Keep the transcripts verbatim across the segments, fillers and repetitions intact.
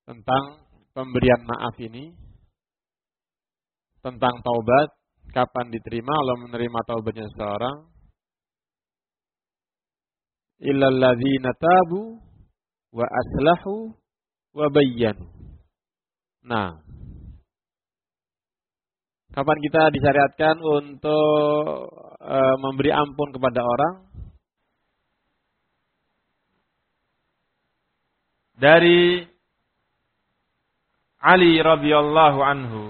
tentang pemberian maaf ini, tentang taubat, kapan diterima, Allah menerima taubatnya seseorang. Illal ladzina tabu wa aslahu wa bayyanu. Nah, kapan kita disyariatkan untuk e, memberi ampun kepada orang? Dari Ali radhiyallahu anhu,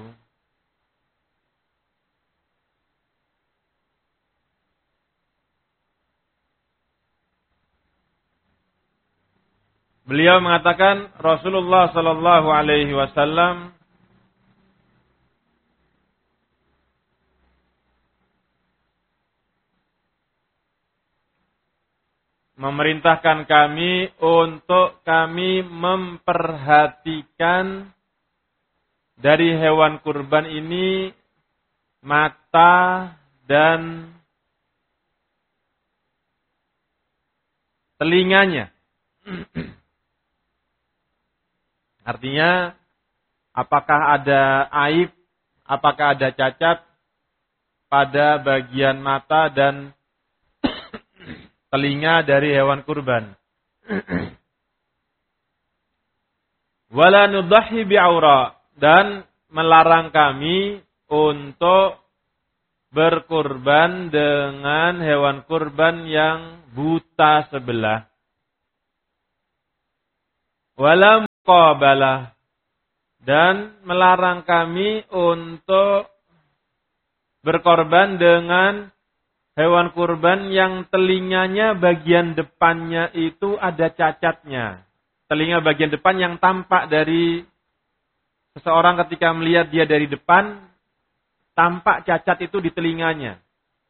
beliau mengatakan Rasulullah sallallahu alaihi wasallam memerintahkan kami untuk kami memperhatikan dari hewan kurban ini mata dan telinganya. Artinya, apakah ada aib, apakah ada cacat pada bagian mata dan telinga dari hewan kurban. Wala nudhahi bi'aura, dan melarang kami untuk berkurban dengan hewan kurban yang buta sebelah. Wala muqabalah, dan melarang kami untuk berkorban dengan hewan kurban yang telinganya bagian depannya itu ada cacatnya. Telinga bagian depan yang tampak dari seseorang ketika melihat dia dari depan, tampak cacat itu di telinganya.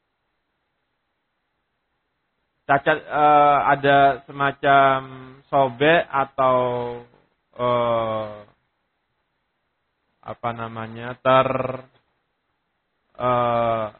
Cacat uh, ada semacam sobek atau uh, apa namanya ter uh,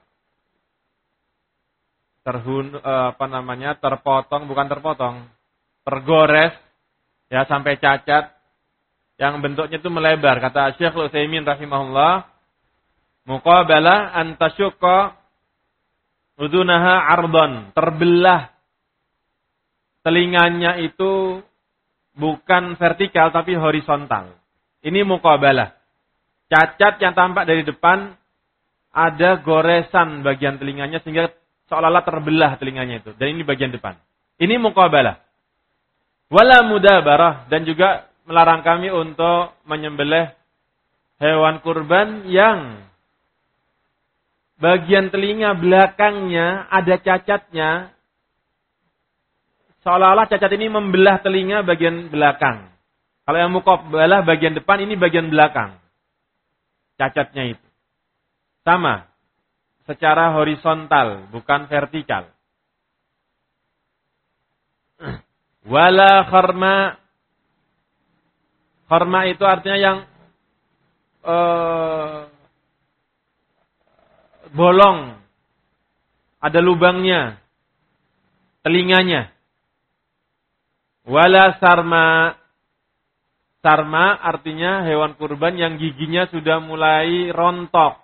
terhun uh, apa namanya terpotong bukan terpotong tergores ya sampai cacat yang bentuknya itu melebar. Kata Syekh Utsaimin rahimahullah, muqabala an tasyqa udunaha ardon, terbelah telinganya itu bukan vertikal tapi horizontal. Ini muqabalah. Cacat yang tampak dari depan, ada goresan bagian telinganya sehingga seolah-olah terbelah telinganya itu. Dan ini bagian depan. Ini muqabalah. Wala mudabarah, dan juga melarang kami untuk menyembelih hewan kurban yang bagian telinga belakangnya ada cacatnya. Seolah-olah cacat ini membelah telinga bagian belakang. Kalau yang muqabalah bagian depan, ini bagian belakang. Cacatnya itu. Sama. Secara horizontal, bukan vertikal. Wala kharma. Kharma itu artinya yang uh, bolong. Ada lubangnya. Telinganya. Wala sarma. Sarma artinya hewan kurban yang giginya sudah mulai rontok.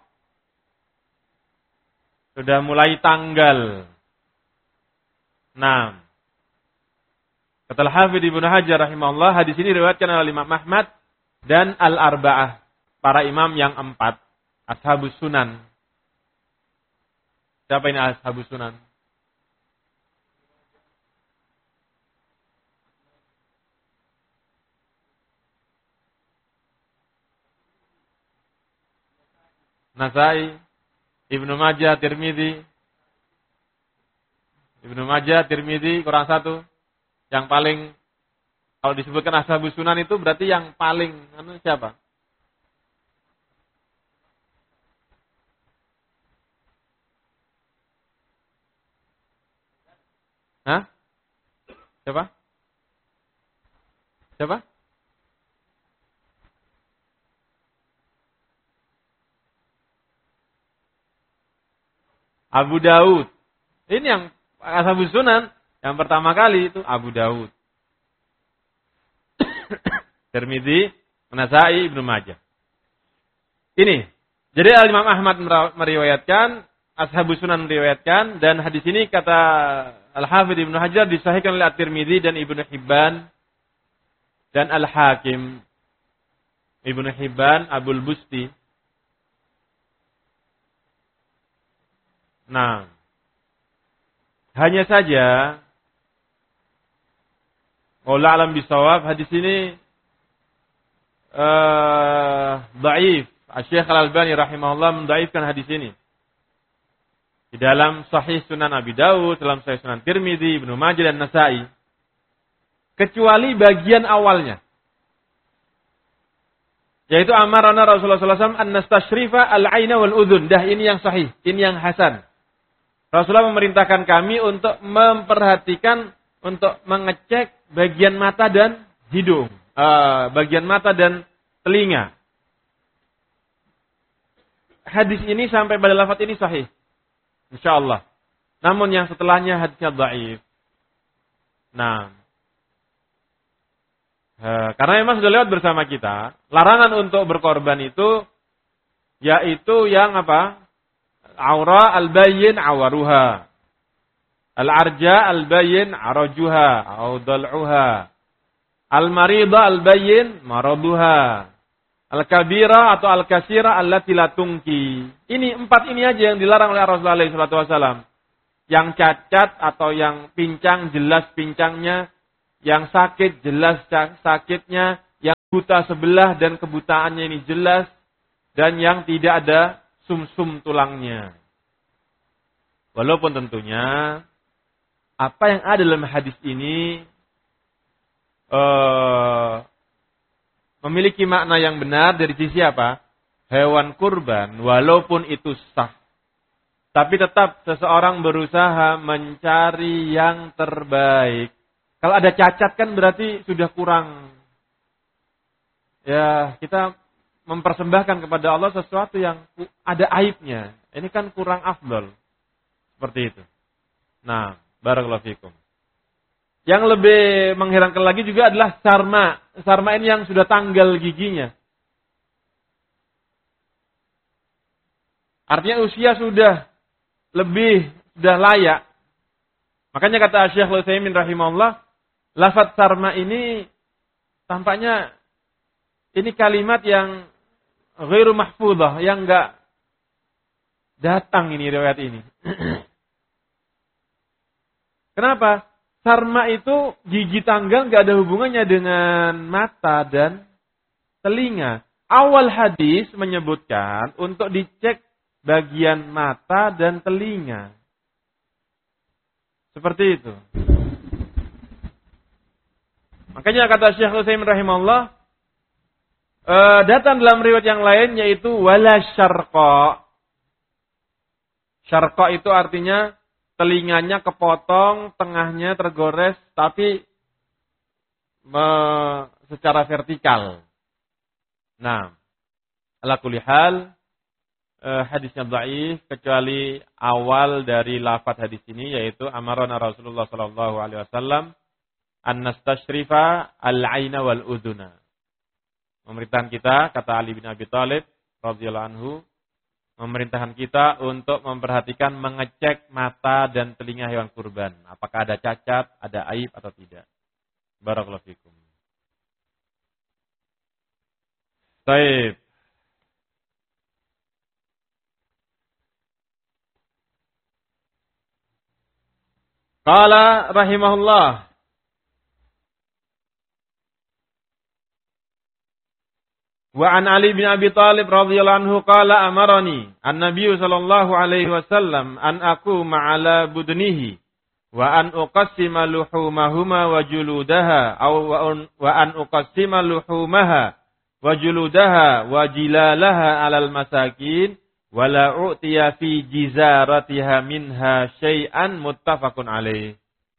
Sudah mulai tanggal. Nah. Kata Al-Hafidz Ibnu Hajar rahimahullah, hadis ini diriwayatkan oleh Imam Ahmad dan Al-Arba'ah, para imam yang empat, Ashabus Sunan. Siapa ini Ashabus Sunan? Nasai, Ibnu Majah, Tirmidzi. Ibnu Majah, Tirmidzi, kurang satu. Yang paling, kalau disebutkan Ashabus Sunan itu berarti yang paling, anu siapa? Hah? Siapa? Siapa? Abu Daud. Ini yang Ashabus Sunan. Yang pertama kali itu Abu Daud. Tirmidzi, An-Nasa'i, Ibnu Majah. Ini. Jadi Al-Imam Ahmad meriwayatkan, Ashabus Sunan meriwayatkan, dan hadis ini kata Al-Hafidz Ibnu Hajar disahihkan oleh At-Tirmidzi dan Ibnu Hibban dan Al-Hakim. Ibnu Hibban, Abul Busti. Nah, hanya saja wallahu a'lam bishawab, hadis ini uh, dhaif. Asy-Syaikh Al-Albani rahimahullah mendhaifkan hadis ini. Di dalam Sahih Sunan Abi Dawud, dalam Sahih Sunan Tirmidzi, Ibnu Majah dan Nasa'i. Kecuali bagian awalnya. Yaitu amarana Rasulullah sallallahu alaihi wasallam an-nastashrifa al-aina wal udhun. Dah ini yang sahih, ini yang hasan. Rasulullah memerintahkan kami untuk memperhatikan, untuk mengecek bagian mata dan hidung. Uh, bagian mata dan telinga. Hadis ini sampai pada lafaz ini sahih. InsyaAllah. Namun yang setelahnya hadisnya dhaif. Nah. Uh, karena memang sudah lewat bersama kita. Larangan untuk berkorban itu. Yaitu yang apa? Aura al-bayyin awaruha. Al-arja al-bayyin arajuha. Audal'uha. Al-marida al-bayyin maraduha. Al-kabira atau al-kasira allati la tungki. Ini empat ini aja yang dilarang oleh Rasulullah shallallahu alaihi wasallam. Yang cacat atau yang pincang jelas pincangnya, yang sakit jelas sakitnya, yang buta sebelah dan kebutaannya ini jelas, dan yang tidak ada sumsum tulangnya. Walaupun tentunya apa yang ada dalam hadis ini uh, memiliki makna yang benar dari sisi apa? Hewan kurban, walaupun itu sah. Tapi tetap seseorang berusaha mencari yang terbaik. Kalau ada cacat kan berarti sudah kurang. Ya, kita mempersembahkan kepada Allah sesuatu yang ada aibnya. Ini kan kurang afdol. Seperti itu. Nah, barakallahu fikum. Yang lebih mengherankan lagi juga adalah sarma. Sarma ini yang sudah tanggal giginya. Artinya usia sudah lebih, sudah layak. Makanya kata Syekh Al-Utsaimin rahimahullah, lafaz sarma ini tampaknya ini kalimat yang ghairu mahfudhah, yang enggak datang ini riwayat ini. Kenapa? Sarma itu gigi tanggal nggak ada hubungannya dengan mata dan telinga. Awal hadis menyebutkan untuk dicek bagian mata dan telinga. Seperti itu. Makanya kata Syekh Utsaimin rahimahullah, e, datang dalam riwayat yang lain yaitu wala syarqa. Syarqa itu artinya telinganya kepotong, tengahnya tergores, tapi me, secara vertikal. Nah, ala kulli hal, eh, hadisnya dhaif, kecuali awal dari lafaz hadis ini, yaitu amarana Rasulullah sallallahu alaihi wasallam an nastashrifa al-aina wal udhuna. Memerintahkan kita, kata Ali bin Abi Thalib radhiyallahu anhu, memerintahkan kita untuk memperhatikan, mengecek mata dan telinga hewan kurban. Apakah ada cacat, ada aib atau tidak. Barakallahu fikum. Baik. Qala rahimahullah. Wa an Ali bin Abi Thalib radhiyallahu anhu qala amarani an-nabiy sallallahu alaihi wasallam an aquma ala budnihi wa an uqassima luhumahuma wa juludaha aw wa an uqassima luhumaha wa juludaha wa jilalaha alal masakin wa la u'tiya fi jizaratiha minha syai'an muttafaqun alaih.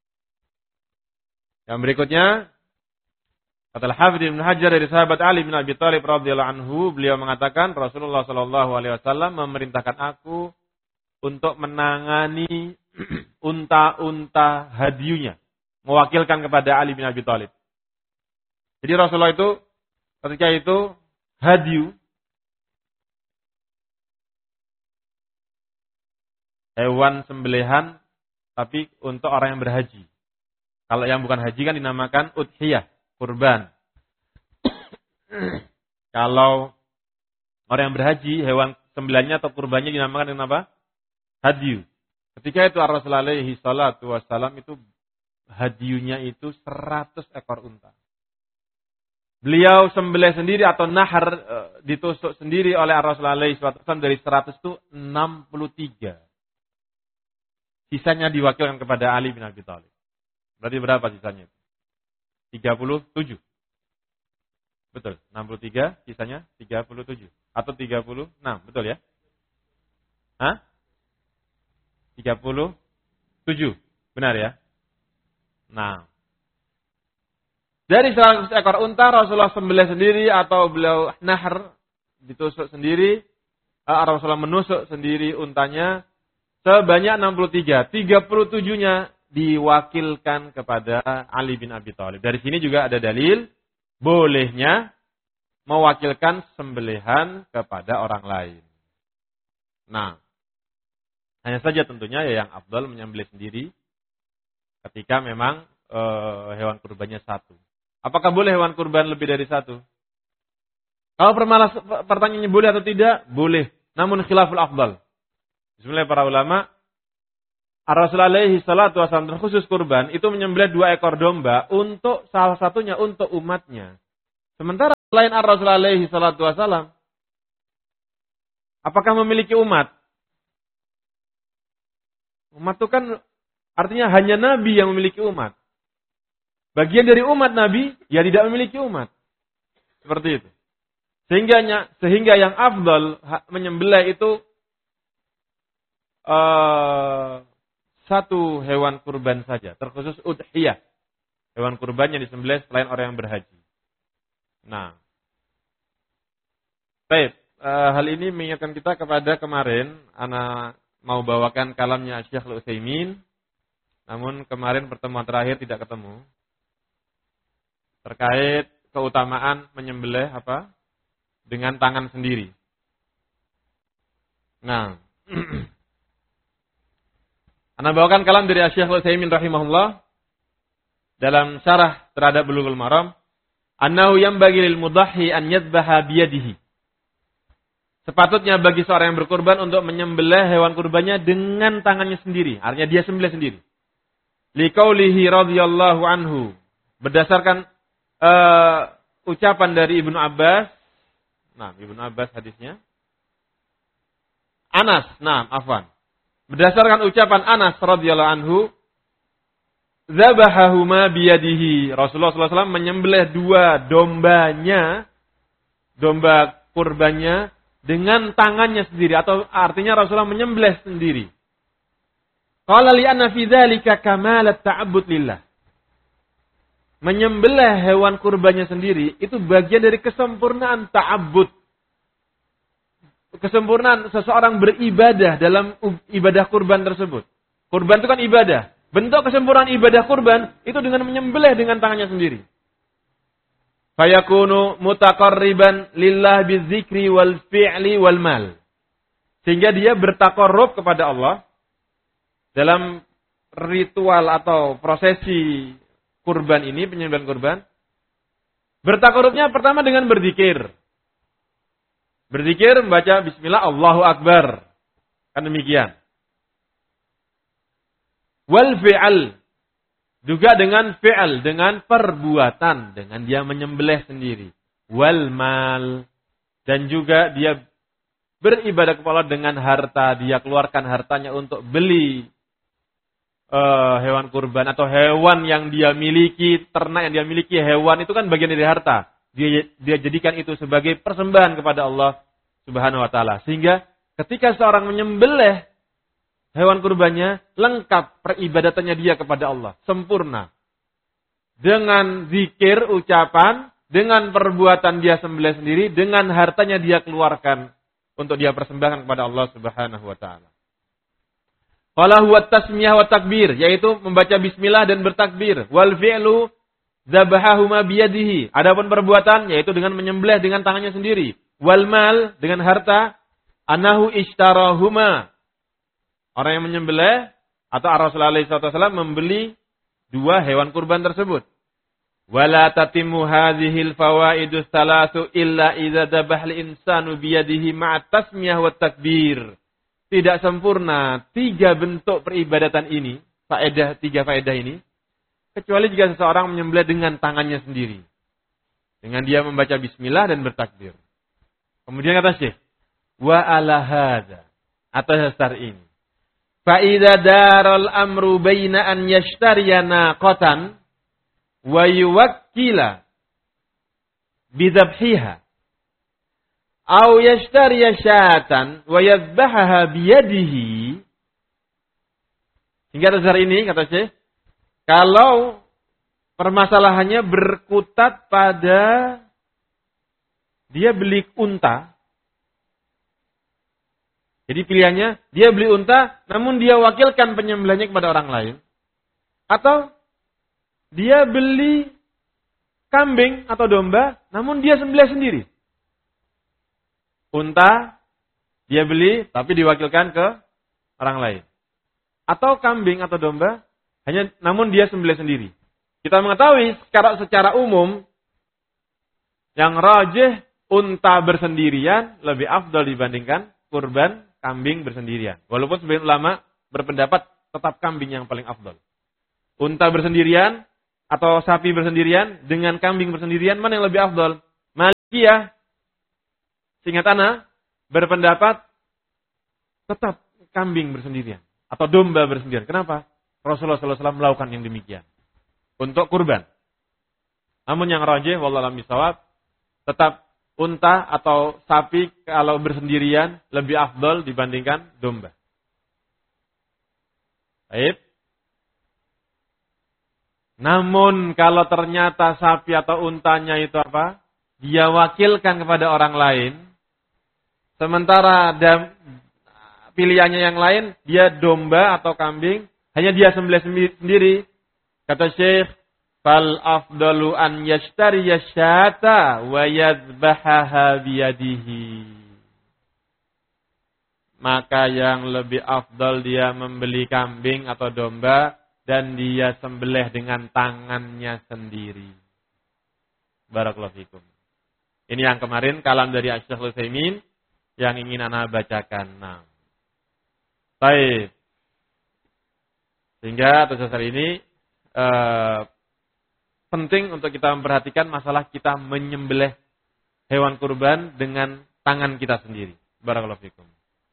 Yang berikutnya kata Al-Hafidz Ibnu Hajar dari sahabat Ali bin Abi Thalib radhiyallahu anhu, beliau mengatakan Rasulullah sallallahu alaihi wasallam memerintahkan aku untuk menangani unta-unta hadiunya, mewakilkan kepada Ali bin Abi Thalib. Jadi Rasulullah itu ketika itu hadyu, hewan sembelihan tapi untuk orang yang berhaji. Kalau yang bukan haji kan dinamakan udhiyah, kurban. Kalau orang yang berhaji, hewan sembelihannya atau kurbannya dinamakan dengan apa? Hadyu. Ketika itu Rasulullah alaihi salatu wassalam itu hadyunya itu seratus ekor unta. Beliau sembelih sendiri atau nahar e, ditusuk sendiri oleh Rasulullah alaihi salatu wassalam dari seratus itu enam puluh tiga. Sisanya diwakilkan kepada Ali bin Abi Thalib. Berarti berapa sisanya? tiga puluh tujuh. Betul, enam puluh tiga, sisanya tiga puluh tujuh. Atau tiga puluh enam, betul ya? Hah? tiga puluh tujuh, benar ya? Nah, dari seratus ekor unta Rasulullah sembelih sendiri atau beliau nahar, ditusuk sendiri, Rasulullah menusuk sendiri untanya sebanyak enam puluh tiga. tiga puluh tujuh-nya diwakilkan kepada Ali bin Abi Thalib. Dari sini juga ada dalil bolehnya mewakilkan sembelihan kepada orang lain. Nah, hanya saja tentunya ya yang afdal menyembelih sendiri ketika memang e, hewan kurbannya satu. Apakah boleh hewan kurban lebih dari satu? Kalau permalas, pertanyaannya boleh atau tidak? Boleh. Namun khilaful afdal. Bismillah para ulama, Rasulullah alaihi salatu wasallam terkhusus kurban itu menyembelih dua ekor domba untuk salah satunya untuk umatnya. Sementara selain Rasulullah alaihi salatu wasallam, apakah memiliki umat? Umat itu kan artinya hanya Nabi yang memiliki umat. Bagian dari umat Nabi, ya tidak memiliki umat. Seperti itu. Sehingga, sehingga yang afdal menyembelih itu uh, satu hewan kurban saja. Terkhusus udhiyah. Hewan kurban yang disembelih selain orang yang berhaji. Nah. Baik. Uh, hal ini mengingatkan kita kepada kemarin. Anak mau bawakan kalamnya Syekh Al-Utsaimin, namun kemarin pertemuan terakhir tidak ketemu. Terkait keutamaan menyembelih apa? Dengan tangan sendiri. Nah, Ana bawakan kalam dari Syekh Al-Utsaimin rahimahullah dalam syarah terhadap Bulughul Maram, annahu yanbaghi lil mudahhi an yadhbaha biyadihi. Sepatutnya bagi seorang yang berkurban untuk menyembelih hewan kurbannya dengan tangannya sendiri. Artinya dia sembelih sendiri. Liqaulihi radhiyallahu anhu. Berdasarkan uh, ucapan dari Ibnu Abbas. Nah, Ibnu Abbas hadisnya. Anas, nah, afwan. Berdasarkan ucapan Anas radhiyallahu anhu. Zabahahuma biyadihi. Rasulullah sallallahu alaihi wasallam menyembelih dua dombanya. Domba kurbannya. Dengan tangannya sendiri. Atau artinya Rasulullah menyembelih sendiri. Qala li'anna fi dzalika kamalat ta'abbud lillah. Menyembelih hewan kurbannya sendiri. Itu bagian dari kesempurnaan ta'abbud. Kesempurnaan seseorang beribadah dalam ibadah kurban tersebut. Kurban itu kan ibadah. Bentuk kesempurnaan ibadah kurban itu dengan menyembelih dengan tangannya sendiri. Fayakunu mutaqarriban lillah bizikri wal fi'li wal mal. Sehingga dia bertaqarrub kepada Allah dalam ritual atau prosesi kurban ini, penyembelihan kurban. Bertaqarrubnya pertama dengan berzikir. Berzikir membaca bismillah Allahu akbar. Kan demikian. Wal fi'al. Juga dengan fi'al, dengan perbuatan, dengan dia menyembelih sendiri. Wal mal. Dan juga dia beribadah kepada Allah dengan harta. Dia keluarkan hartanya untuk beli uh, hewan kurban atau hewan yang dia miliki, ternak yang dia miliki. Hewan itu kan bagian dari harta. Dia, dia jadikan itu sebagai persembahan kepada Allah Subhanahu wa ta'ala. Sehingga ketika seorang menyembelih hewan kurbannya, lengkap peribadatannya dia kepada Allah. Sempurna. Dengan zikir, ucapan, dengan perbuatan dia sembelih sendiri, dengan hartanya dia keluarkan untuk dia persembahkan kepada Allah Subhanahu wa ta'ala. Qala huwa tasmiyah wa takbir, yaitu membaca bismillah dan bertakbir. Wal fi'lu Zabahahuma biyadihi. Adapun perbuatan yaitu dengan menyembelih dengan tangannya sendiri. Wal mal dengan harta. Anahu ishtarahuma. Orang yang menyembelih atau Rasulullah shallallahu alaihi wasallam membeli dua hewan kurban tersebut. Wala tatimu hadhil fawaidus salasu illa idza dabah li insanu biyadihi ma'at tasmiyah wa takbir. Tidak sempurna tiga bentuk peribadatan ini, faedah tiga faedah ini, kecuali jika seseorang menyembelih dengan tangannya sendiri. Dengan dia membaca bismillah dan bertakbir. Kemudian kata Syekh, wa ala hadza, atas dasar ini. Fa idza daral amru baina an yashtariya naqatan wa yuwakkila bidhabhiha aw yashtariya syatan wa yadhbahaha biyadihi. Hingga dasar ini kata Syekh, kalau permasalahannya berkutat pada dia beli unta. Jadi pilihannya dia beli unta namun dia wakilkan penyembelihnya kepada orang lain, atau dia beli kambing atau domba, namun dia sembelih sendiri. Unta dia beli, tapi diwakilkan ke orang lain. Atau kambing atau domba, hanya namun dia sembelih sendiri. Kita mengetahui secara, secara umum, yang rajih unta bersendirian lebih afdal dibandingkan kurban kambing bersendirian. Walaupun sebagian ulama berpendapat tetap kambing yang paling afdal. Unta bersendirian atau sapi bersendirian dengan kambing bersendirian, mana yang lebih afdal? Malikiyah, singkat ana, berpendapat tetap kambing bersendirian atau domba bersendirian. Kenapa? Rasulullah shallallahu alaihi wasallam melakukan yang demikian untuk kurban. Namun yang rajih wallahu a'lam bishawab, tetap unta atau sapi kalau bersendirian lebih afdal dibandingkan domba. Baik. Namun kalau ternyata sapi atau untanya itu apa? Dia wakilkan kepada orang lain. Sementara dam, pilihannya yang lain, dia domba atau kambing, hanya dia sembelih sendiri. Kata Syekh, fal afdalu an yashtari yasyata wa yadhbahaha biyadihi. Maka yang lebih afdal dia membeli kambing atau domba dan dia sembelih dengan tangannya sendiri. Barakallahu fikum. Ini yang kemarin kalam dari Asy-Syaikh Utsaimin yang ingin ana bacakan. Nah. Baik. Sehingga atas dasar ini eh, penting untuk kita memperhatikan masalah kita menyembelih hewan kurban dengan tangan kita sendiri. Barakallahu fikum.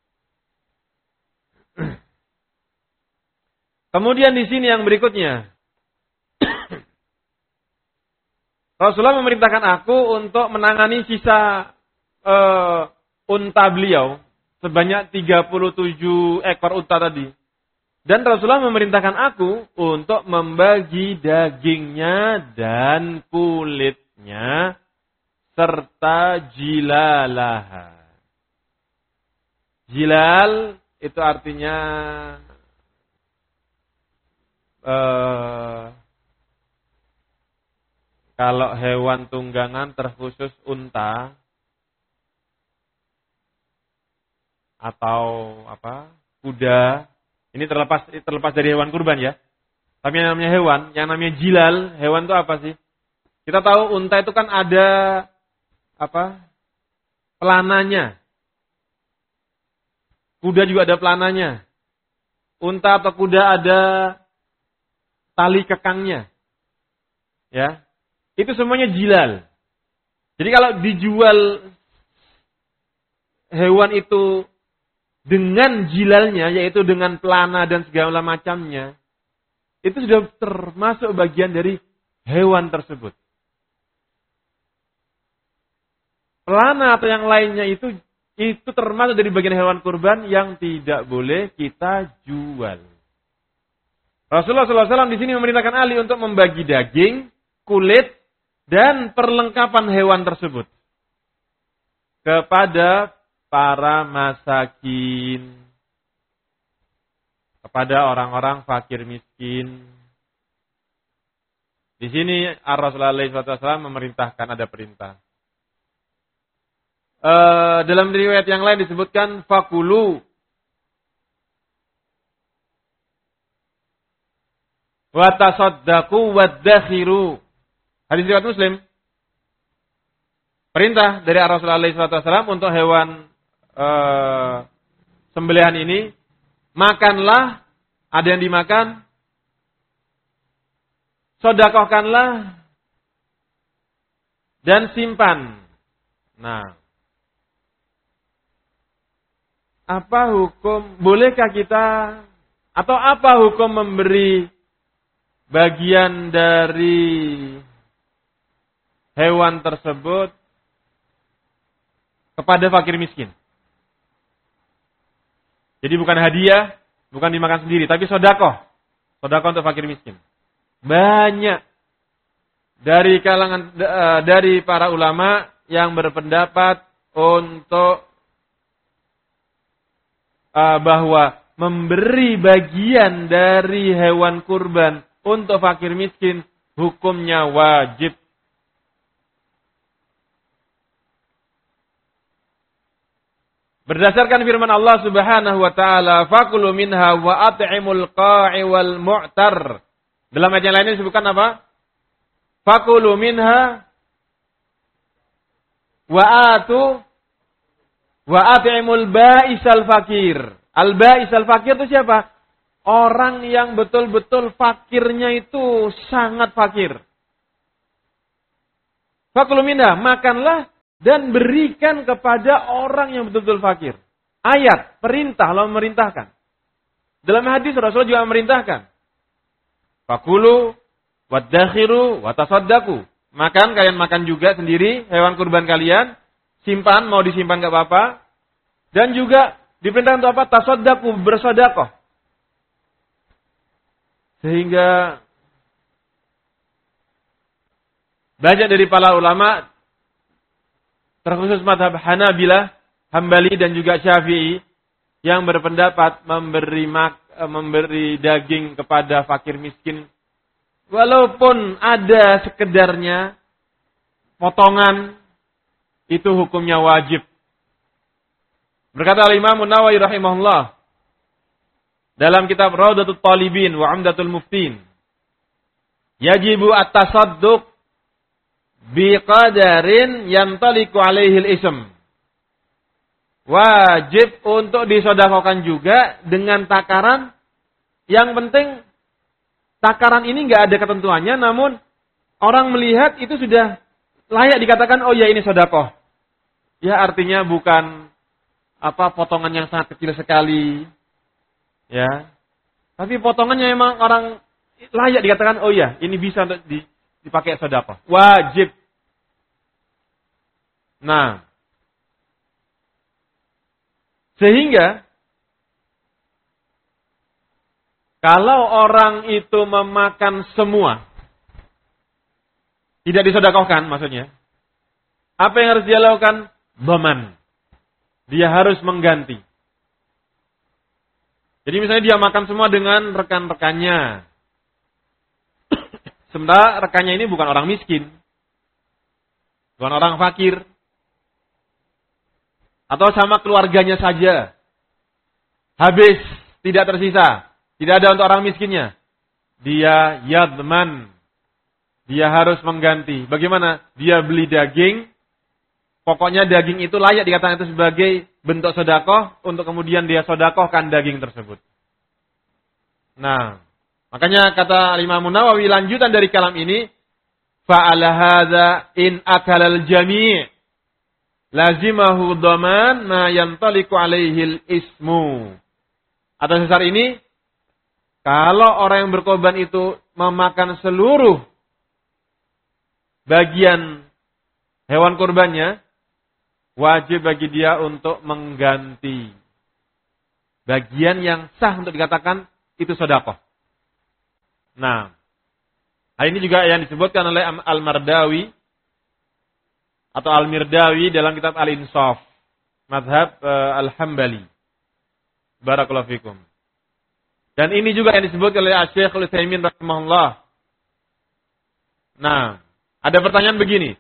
Kemudian di sini yang berikutnya, Rasulullah memerintahkan aku untuk menangani sisa uh, unta beliau sebanyak tiga puluh tujuh ekor unta tadi. Dan Rasulullah memerintahkan aku untuk membagi dagingnya dan kulitnya serta jilalaha. Jilal itu artinya Uh, kalau hewan tunggangan terkhusus unta atau apa kuda, ini terlepas terlepas dari hewan kurban ya. Tapi yang namanya hewan, yang namanya jilal, hewan itu apa sih? Kita tahu unta itu kan ada apa? Pelananya. Kuda juga ada pelananya. Unta atau kuda ada tali kekangnya. Ya. Itu semuanya jilal. Jadi kalau dijual hewan itu dengan jilalnya, yaitu dengan pelana dan segala macamnya, itu sudah termasuk bagian dari hewan tersebut. Pelana atau yang lainnya itu itu termasuk dari bagian hewan kurban yang tidak boleh kita jual. Rasulullah shallallahu alaihi wasallam di sini memerintahkan Ali untuk membagi daging, kulit, dan perlengkapan hewan tersebut kepada para masakin, kepada orang-orang fakir miskin. Di sini Ar-Rasulullah shallallahu alaihi wasallam memerintahkan, ada perintah. E, dalam riwayat yang lain disebutkan fakulu wa tasaddaqu wadakhiru. Hadis riwayat Muslim. Perintah dari Ar-Rasulullah shallallahu alaihi wasallam untuk hewan e, sembelihan ini, makanlah, ada yang dimakan, sedekahkanlah dan simpan. Nah, apa hukum, bolehkah kita, atau apa hukum memberi bagian dari hewan tersebut kepada fakir miskin? Jadi bukan hadiah, bukan dimakan sendiri, tapi sedekah. Sedekah untuk fakir miskin. Banyak dari kalangan dari para ulama yang berpendapat untuk uh, bahwa memberi bagian dari hewan kurban untuk fakir miskin hukumnya wajib. Berdasarkan firman Allah Subhanahu wa taala, "Fakulu minha wa at'imul qa'i wal mu'tar." Dalam ayat yang lain disebutkan apa? Fakulu minha wa atu wa at'imul ba'isal fakir. Al ba'isal fakir itu siapa? Orang yang betul-betul fakirnya itu sangat fakir. Fakulu minha, makanlah dan berikan kepada orang yang betul-betul fakir. Ayat, perintah, Allah memerintahkan. Dalam hadis Rasulullah juga memerintahkan. Fakulu, wadakhiru, watasaddaku. Makan, kalian makan juga sendiri hewan kurban kalian. Simpan, mau disimpan gak apa-apa. Dan juga diperintahkan untuk apa? Tasaddaku, bersedekah. Sehingga banyak dari para ulama, terkhusus mazhab Hanabilah, Hambali dan juga Syafi'i, yang berpendapat memberi mak, memberi daging kepada fakir miskin, walaupun ada sekedarnya potongan, itu hukumnya wajib. Berkata Al-Imam Nawawi rahimahullah dalam kitab Rawdatul Talibin wa Umdatul Muftin, yajibu at-tasadduq biqadarin yantaliku alaihi al-ism. Wajib untuk disedekahkan juga dengan takaran. Yang penting takaran ini enggak ada ketentuannya, namun orang melihat itu sudah layak dikatakan, oh ya ini sedekah. Ya artinya bukan apa potongan yang sangat kecil sekali. Ya. Tapi potongannya memang orang layak dikatakan, oh ya ini bisa untuk dipakai sedekah. Wajib. Nah, sehingga kalau orang itu memakan semua, tidak disedekahkan maksudnya, apa yang harus dia lakukan? Dhaman. Dia harus mengganti. Jadi misalnya dia makan semua dengan rekan-rekannya. Sementara rekannya ini bukan orang miskin. Bukan orang fakir. Atau sama keluarganya saja. Habis, tidak tersisa. Tidak ada untuk orang miskinnya. Dia yadman. Dia harus mengganti. Bagaimana? Dia beli daging. Pokoknya daging itu layak dikatakan itu sebagai bentuk sedekah. Untuk kemudian dia sedekahkan daging tersebut. Nah, makanya kata Imam Nawawi lanjutan dari kalam ini. Fa'ala hadza in akalal jami' lazimahu dhaman ma yantaliku alaihil ismu. Atas dasar ini, kalau orang yang berkorban itu memakan seluruh bagian hewan kurbannya, wajib bagi dia untuk mengganti bagian yang sah untuk dikatakan itu sedekah. Nah, hal ini juga yang disebutkan oleh Al-Mardawi atau Al-Mirdawi dalam kitab Al-Insaf, mazhab uh, Al-Hambali. Barakallahu fikum. Dan ini juga yang disebutkan oleh Syekh Al-Utsaimin rahimahullah Nah, ada pertanyaan begini.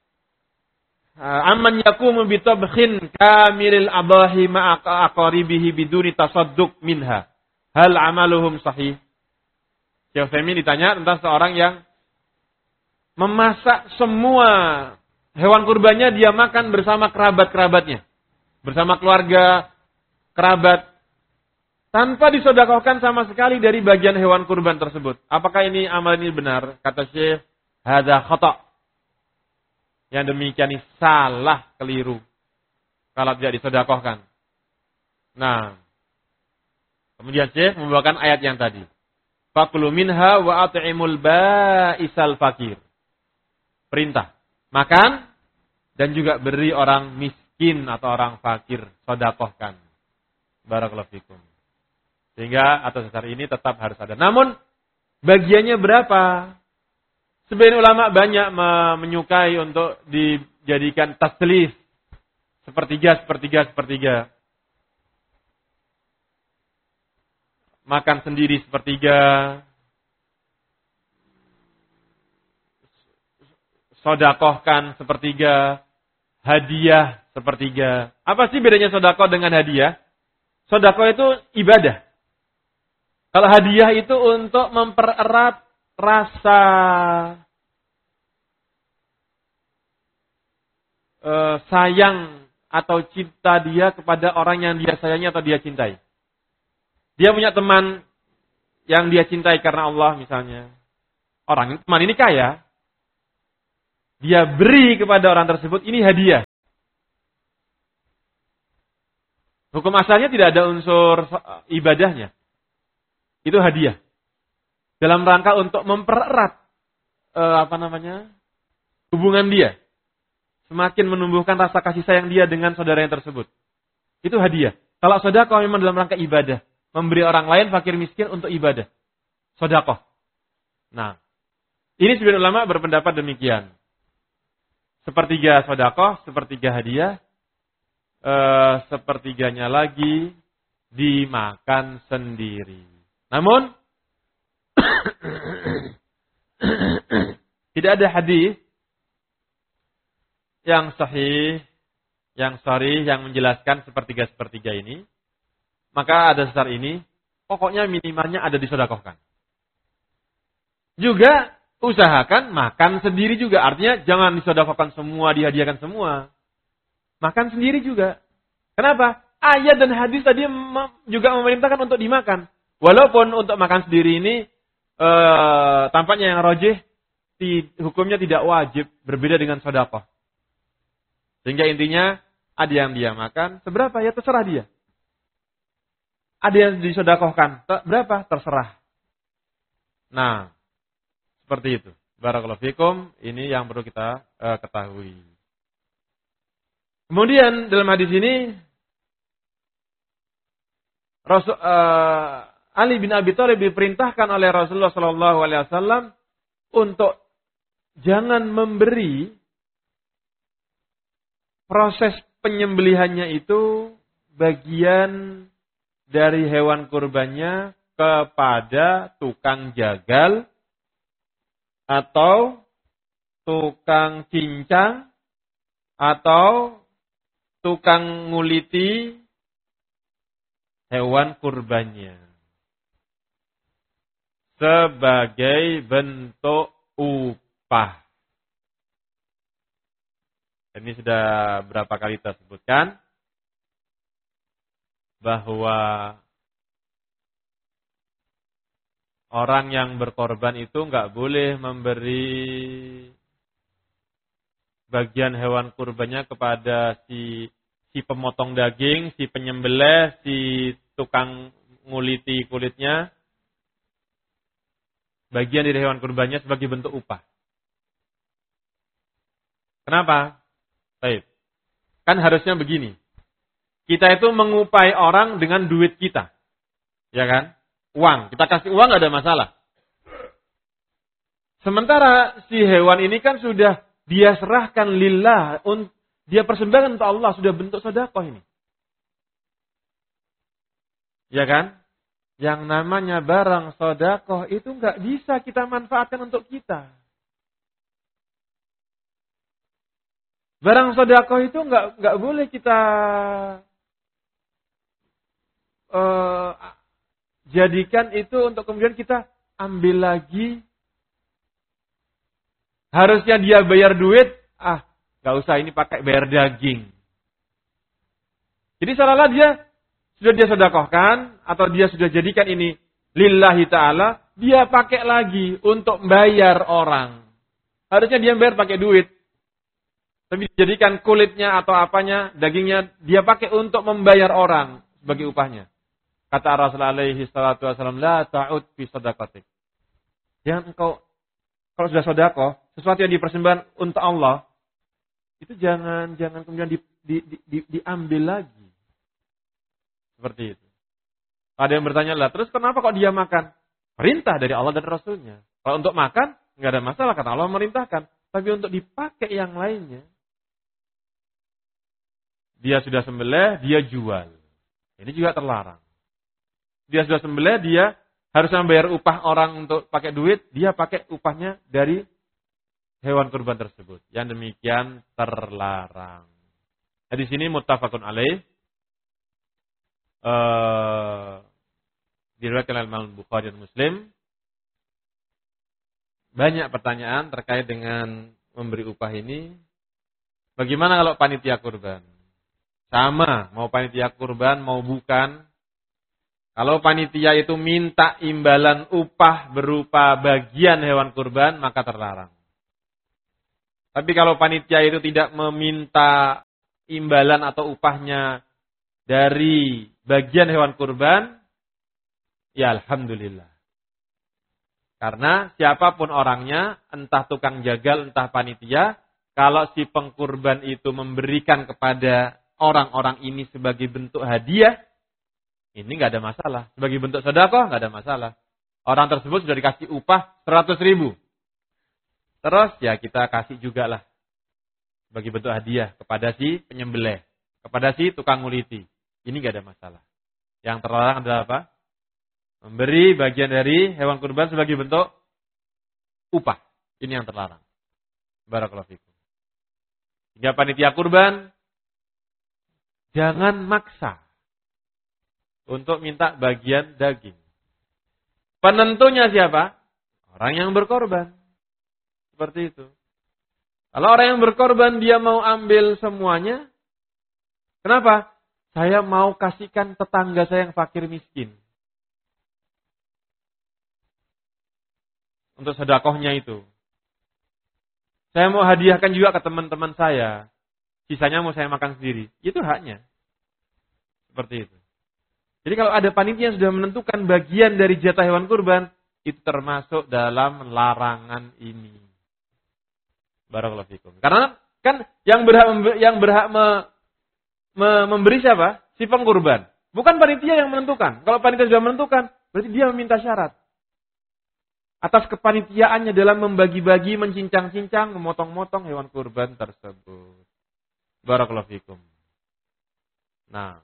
Amman yakumu bitabkhin kamilil abahi ma'a aqaribihi biduni tasadduq minha. Hal amaluhum sahih? Syekh Utsaimin ditanya tentang seorang yang memasak semua hewan kurbannya dia makan bersama kerabat-kerabatnya. Bersama keluarga, kerabat. Tanpa disedekahkan sama sekali dari bagian hewan kurban tersebut. Apakah ini amal ini benar? Kata Syekh, hadza khata'. Yang demikian ini salah, keliru. Kalau tidak disedekahkan. Nah, kemudian Syekh membawakan ayat yang tadi. Fakulu minha wa at'imul ba'isal fakir. Perintah. Makan dan juga beri orang miskin atau orang fakir. Sedekahkan. Barakallahu fikum. Sehingga atas dasar ini tetap harus ada. Namun, bagiannya berapa? Sebagian ulama banyak menyukai untuk dijadikan taslis. Sepertiga, sepertiga, sepertiga. Makan sendiri sepertiga. Sodakohkan sepertiga. Hadiah sepertiga. Apa sih bedanya sodakoh dengan hadiah? Sodakoh itu ibadah. Kalau hadiah itu untuk mempererat rasa uh, sayang atau cinta dia kepada orang yang dia sayangi atau dia cintai. Dia punya teman yang dia cintai karena Allah misalnya. Orang teman ini kaya. Dia beri kepada orang tersebut, ini hadiah. Hukum asalnya tidak ada unsur ibadahnya. Itu hadiah. Dalam rangka untuk mempererat eh, apa namanya hubungan dia, semakin menumbuhkan rasa kasih sayang dia dengan saudara yang tersebut. Itu hadiah. Kalau sedekah memang dalam rangka ibadah, memberi orang lain fakir miskin untuk ibadah, sedekah. Nah, ini sebagian ulama berpendapat demikian. Sepertiga sedekah, sepertiga hadiah, eh, sepertiganya lagi dimakan sendiri. Namun tidak ada hadis yang sahih, yang sharih, yang menjelaskan sepertiga-sepertiga ini. Maka ada dasar ini, pokoknya minimalnya ada disedekahkan. Juga usahakan makan sendiri juga. Artinya jangan disedekahkan semua, dihadiahkan semua. Makan sendiri juga. Kenapa? Ayat dan hadis tadi juga memerintahkan untuk dimakan. Walaupun untuk makan sendiri ini eh, tampaknya yang rajih hukumnya tidak wajib, berbeda dengan sedekah. Sehingga intinya ada yang dia makan, seberapa ya terserah dia. Ada yang disedekahkan, berapa terserah. Nah, seperti itu. Barakallahu fikum, ini yang perlu kita uh, ketahui. Kemudian dalam hadis ini Rasul uh, Ali bin Abi Thalib diperintahkan oleh Rasulullah Shallallahu Alaihi Wasallam untuk jangan memberi proses penyembelihannya itu bagian dari hewan kurbannya kepada tukang jagal atau tukang cincang atau tukang nguliti hewan kurbannya sebagai bentuk upah. Ini sudah berapa kali kita sebutkan bahwa orang yang berkorban itu nggak boleh memberi bagian hewan kurbannya kepada si si pemotong daging, si penyembelih, si tukang nguliti kulitnya. Bagian dari hewan kurbannya sebagai bentuk upah. Kenapa? Baik. Kan harusnya begini. Kita itu mengupai orang dengan duit kita. Ya kan? Uang. Kita kasih uang gak ada masalah. Sementara si hewan ini kan sudah dia serahkan lillah. Dia persembahkan untuk Allah. Sudah bentuk sedekah ini. Ya kan? Yang namanya barang sedekah itu gak bisa kita manfaatkan untuk kita. Barang sedekah itu nggak nggak boleh kita uh, jadikan itu untuk kemudian kita ambil lagi. Harusnya dia bayar duit, ah nggak usah ini pakai bayar daging. Jadi seolah-olah dia sudah dia sedekahkan atau dia sudah jadikan ini lillahi ta'ala, dia pakai lagi untuk bayar orang. Harusnya dia bayar pakai duit. Tapi dijadikan kulitnya atau apanya, dagingnya, dia pakai untuk membayar orang sebagai upahnya. Kata Rasulullah alaihi salatu wasallam, la ta'ud fi sadaqatik. Jangan engkau, kalau sudah sedekah, sesuatu yang dipersembahkan untuk Allah, itu jangan jangan kemudian di, di, di, di, diambil lagi. Seperti itu. Ada yang bertanya lah, terus kenapa kok dia makan? Perintah dari Allah dan Rasulnya. Kalau untuk makan, nggak ada masalah, kata Allah merintahkan. Tapi untuk dipakai yang lainnya, dia sudah sembelih, dia jual. Ini juga terlarang. Dia sudah sembelih, dia harus membayar upah orang untuk pakai duit, dia pakai upahnya dari hewan kurban tersebut. Yang demikian terlarang. Nah, di sini muttafaqun alaih. Uh, diriwayatkan oleh Imam Bukhari dan Muslim. Banyak pertanyaan terkait dengan memberi upah ini. Bagaimana kalau panitia kurban? Sama, mau panitia kurban mau bukan. Kalau panitia itu minta imbalan upah berupa bagian hewan kurban, maka terlarang. Tapi kalau panitia itu tidak meminta imbalan atau upahnya dari bagian hewan kurban, ya alhamdulillah. Karena siapapun orangnya, entah tukang jagal, entah panitia, kalau si pengkurban itu memberikan kepada orang-orang ini sebagai bentuk hadiah, ini nggak ada masalah. Sebagai bentuk sedekah nggak ada masalah. Orang tersebut sudah dikasih upah seratus ribu. Terus ya kita kasih juga lah sebagai bentuk hadiah kepada si penyembelih, kepada si tukang nguliti. Ini nggak ada masalah. Yang terlarang adalah apa? Memberi bagian dari hewan kurban sebagai bentuk upah. Ini yang terlarang. Barakallahu fikum. Hingga panitia kurban jangan maksa untuk minta bagian daging. Penentunya siapa? Orang yang berkorban. Seperti itu. Kalau orang yang berkorban dia mau ambil semuanya, kenapa? Saya mau kasihkan tetangga saya yang fakir miskin. Untuk sedekahnya itu. Saya mau hadiahkan juga ke teman-teman saya. Sisanya mau saya makan sendiri. Itu haknya. Seperti itu. Jadi kalau ada panitia yang sudah menentukan bagian dari jatah hewan kurban, itu termasuk dalam larangan ini. Barakallahu fikum. Karena kan yang berhak yang berhak me, me, memberi siapa? Si pengkurban. Bukan panitia yang menentukan. Kalau panitia sudah menentukan, berarti dia meminta syarat. Atas kepanitiaannya dalam membagi-bagi, mencincang-cincang, memotong-motong hewan kurban tersebut. Barakallahu fikum. Nah.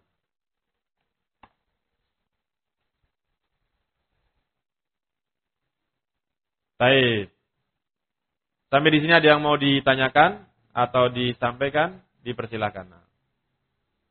Baik. Sampai di sini ada yang mau ditanyakan atau disampaikan? Dipersilakan.